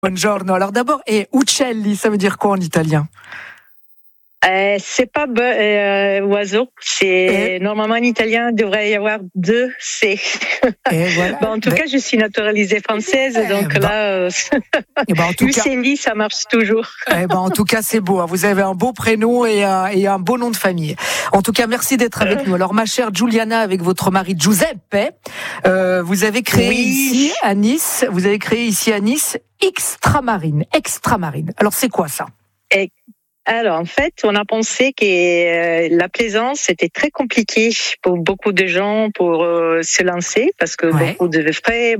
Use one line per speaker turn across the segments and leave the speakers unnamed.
Buongiorno. Alors d'abord, uccelli, ça veut dire quoi en italien?
C'est pas oiseau, c'est normalement en italien il devrait y avoir deux C.
Voilà.
En tout cas, je suis naturalisée française, donc là, uccelli, ça marche toujours.
En tout cas, c'est beau. Hein. Vous avez un beau prénom et un beau nom de famille. En tout cas, merci d'être avec nous. Alors, ma chère Giuliana, avec votre mari Giuseppe, vous avez créé ici à Nice. Vous avez créé ici à Nice Extramarine. Alors, c'est quoi ça?
Alors, en fait, on a pensé que la plaisance, c'était très compliqué pour beaucoup de gens pour se lancer, parce que beaucoup de frais,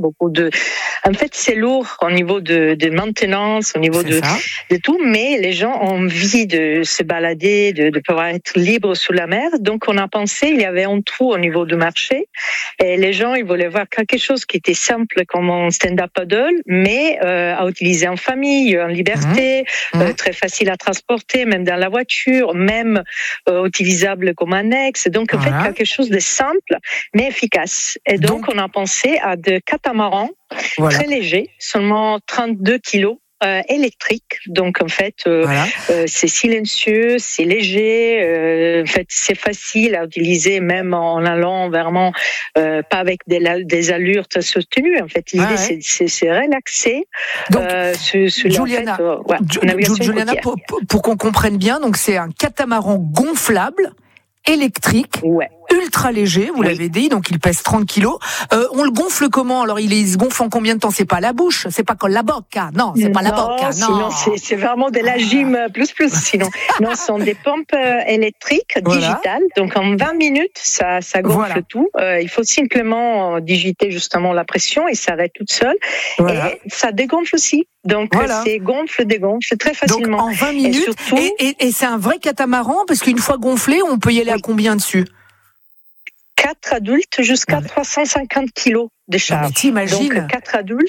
En fait, c'est lourd au niveau de maintenance, au niveau de tout, mais les gens ont envie de se balader, de pouvoir être libre sous la mer. Donc, on a pensé, il y avait un trou au niveau du marché, et les gens, ils voulaient voir quelque chose qui était simple comme un stand-up paddle, mais à utiliser en famille, en liberté, très facile à transporter, même dans la voiture, même utilisable comme annexe. Donc, en fait, quelque chose de simple, mais efficace. Et donc on a pensé à des catamarans très légers, seulement 32 kilos, électrique. Donc en fait, c'est silencieux, c'est léger. En fait, c'est facile à utiliser, même en allant vraiment pas avec des allures très soutenues. En fait, l'idée c'est relaxer.
Donc, Giuliana, Giuliana, pour qu'on comprenne bien, donc c'est un catamaran gonflable, électrique. Ultra léger, vous l'avez dit, donc il pèse 30 kilos. On le gonfle comment? Alors il se gonfle en combien de temps? C'est pas la bouche, c'est pas comme la bocca, non, c'est pas la bocca, non.
Sinon c'est vraiment de la gym plus. Sinon, non, ce sont des pompes électriques digitales. Donc en 20 minutes, ça gonfle tout. Il faut simplement digiter justement la pression et ça arrête toute seule. Et ça dégonfle aussi. Donc c'est dégonfle très facilement.
Donc en 20 minutes. Et c'est un vrai catamaran parce qu'une fois gonflé, on peut y aller à combien dessus?
4 adultes jusqu'à 350 kilos de charge.
Mais t'imagines?
Donc 4 adultes.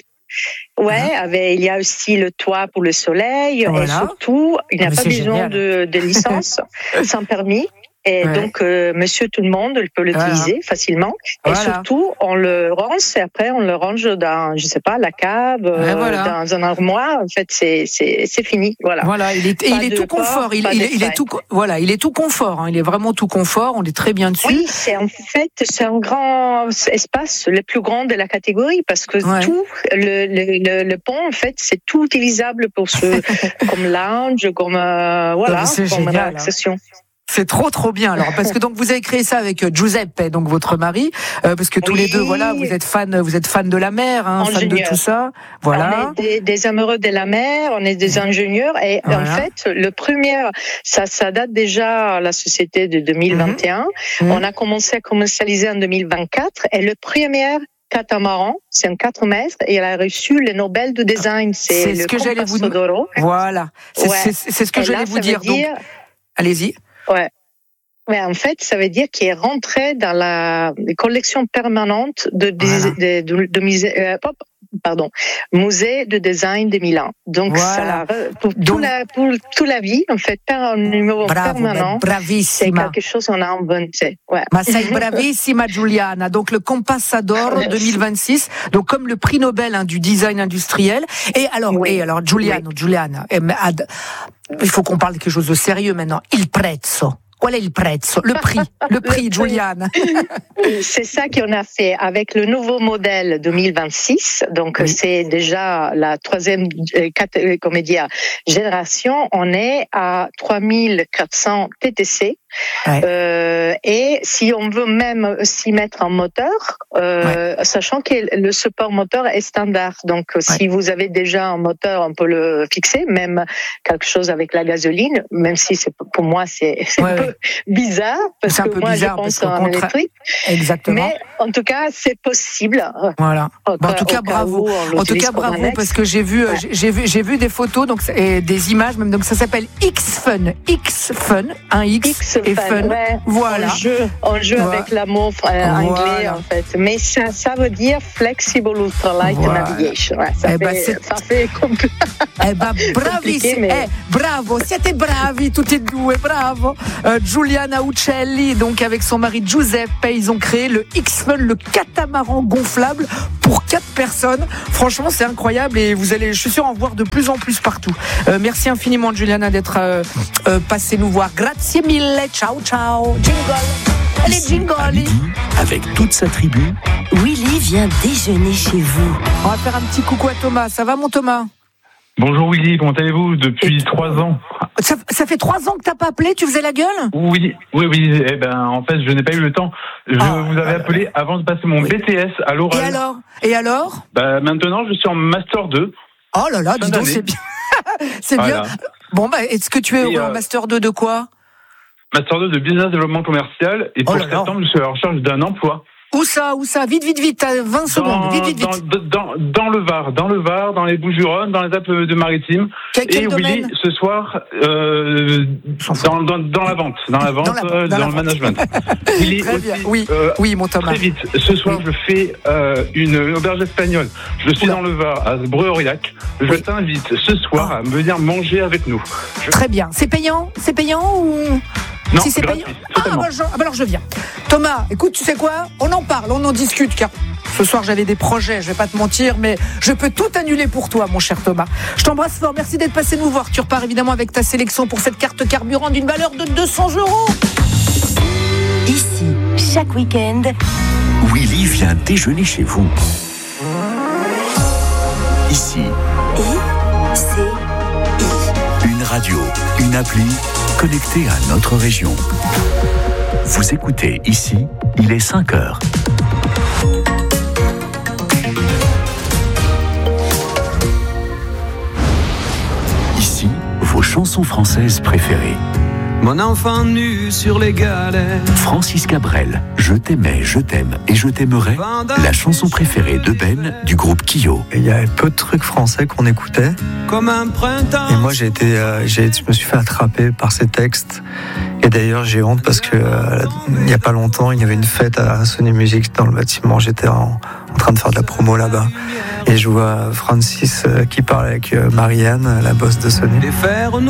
Il y a aussi le toit pour le soleil et surtout, il n'y a pas besoin de licence sans permis. Et donc, monsieur tout le monde peut l'utiliser facilement. Et surtout, on le rince et après, on le range dans, je sais pas, la cave, dans un armoire. En fait, c'est fini. Voilà.
Il est tout confort. Il est tout confort. Hein. Il est vraiment tout confort. On est très bien dessus.
Oui, c'est un grand espace, le plus grand de la catégorie, parce que tout, le pont, en fait, c'est tout utilisable pour comme lounge, comme, comme relaxation.
C'est trop bien. Alors parce que donc vous avez créé ça avec Giuseppe, donc votre mari, parce que tous les deux, vous êtes fans de la mer, fans de tout ça. Voilà.
On est des amoureux de la mer, on est des ingénieurs et en fait le premier, ça date déjà la société de 2021. On a commencé à commercialiser en 2024 et le premier catamaran, c'est un 4 mètres et elle a reçu le Nobel de design.
C'est ce que j'allais vous dire. Voilà. C'est ce que j'allais vous dire. Donc, allez-y.
Mais en fait, ça veut dire qu'il est rentré dans la collection permanente musée de design de Milan. Donc, pour toute la vie, en fait, un numéro permanent. C'est quelque chose qu'on a inventé.
Ma sei bravissima, Giuliana. Donc, le Compassador 2026. Donc, comme le prix Nobel du design industriel. Et alors, Giuliana, il faut qu'on parle de quelque chose de sérieux maintenant. Il prezzo. Qual è il prezzo? Le prix, Giuliana.
C'est ça qu'on a fait avec le nouveau modèle 2026. Donc, c'est déjà la troisième, génération. On est à 3400 TTC. Et si on veut même s'y mettre un moteur, sachant que le support moteur est standard. Donc, si vous avez déjà un moteur, on peut le fixer, même quelque chose avec la gasoline, même si pour moi, c'est un peu bizarre, parce que moi, je pense en électrique.
Exactement.
Mais en tout cas, c'est possible.
Voilà. En tout cas, bravo. Parce que j'ai vu des photos, donc et des images même. Donc ça s'appelle X-Fun, un X et Fun. Voilà.
On joue avec l'amour anglais en fait. Mais ça veut dire Flexible Ultralight Navigation. Ça fait compliqué.
Bravissimi. Bravo, siete bravi tutti e due, bravo. Giuliana Uccelli, donc avec son mari Giuseppe, ils ont créé le X-Fun, le catamaran gonflable pour 4 personnes. Franchement, c'est incroyable et vous allez, je suis sûr, en voir de plus en plus partout. Merci infiniment, Giuliana, d'être passée nous voir. Grazie mille. Ciao, ciao. Jingle. Allez, jingle.
Avec toute sa tribu,
Willy vient déjeuner chez vous.
On va faire un petit coucou à Thomas. Ça va, mon Thomas?
Bonjour Willy, comment allez-vous depuis 3 ans?
Ça fait 3 ans que t'as pas appelé, tu faisais la gueule?
Oui. Eh ben, en fait, je n'ai pas eu le temps. Je vous avais appelé avant de passer mon BTS à l'oral.
Et alors?
Maintenant, je suis en Master 2.
Oh là là, dis donc, c'est bien. C'est
voilà.
Bien. Bon, est-ce que tu es en Master 2 de quoi?
Master 2 de Business Développement Commercial. Et pour septembre, je suis à la recherche d'un emploi.
Où ça? Vite, t'as 20 secondes. Vite.
Dans le Var, dans les Bouches-du-Rhône, dans les Alpes-de-Maritimes.
Quel domaine?
Willy, ce soir, dans la vente, dans le management. Willy,
très
aussi,
bien. Oui, mon Thomas.
Très vite. Ce soir, je fais une auberge espagnole. Je suis dans le Var, à Breuil-Aurillac. Je t'invite ce soir à venir manger avec nous.
Très bien. C'est payant ou?
Non,
si c'est payant. Alors je viens. Thomas, écoute, tu sais quoi? On en parle, on en discute, car ce soir j'avais des projets, je vais pas te mentir, mais je peux tout annuler pour toi, mon cher Thomas. Je t'embrasse fort, merci d'être passé nous voir. Tu repars évidemment avec ta sélection pour cette carte carburant d'une valeur de 200 €.
Ici, chaque week-end,
Willy vient déjeuner chez vous. Ici. Une radio, une appli connectée à notre région. Vous écoutez Ici, il est 5h. Ici, vos chansons françaises préférées.
Mon enfant nu sur les galets.
Francis Cabrel, Je t'aimais, je t'aime et je t'aimerai, la chanson préférée de Ben du groupe Kyo.
Il y avait peu de trucs français qu'on écoutait.
Comme un printemps.
Et moi, je me suis fait attraper par ces textes. Et d'ailleurs, j'ai honte parce que il n'y a pas longtemps, il y avait une fête à Sony Music dans le bâtiment. J'étais en train de faire de la promo là-bas. Et je vois Francis qui parle avec Marianne, la boss de Sony.